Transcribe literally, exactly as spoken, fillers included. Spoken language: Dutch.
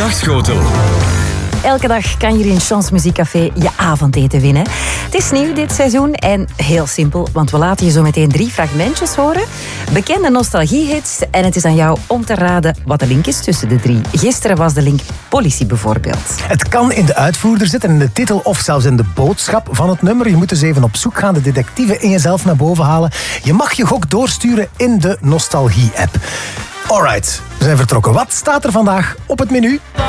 Middagschotel. Elke dag kan je in Chance Muziekcafé je avondeten winnen. Het is nieuw dit seizoen en heel simpel, want we laten je zo meteen drie fragmentjes horen. Bekende nostalgiehits en het is aan jou om te raden wat de link is tussen de drie. Gisteren was de link politie bijvoorbeeld. Het kan in de uitvoerder zitten, in de titel of zelfs in de boodschap van het nummer. Je moet dus even op zoek gaan, de detectieve in jezelf naar boven halen. Je mag je gok doorsturen in de Nostalgie-app. Alright, we zijn vertrokken. Wat staat er vandaag op het menu?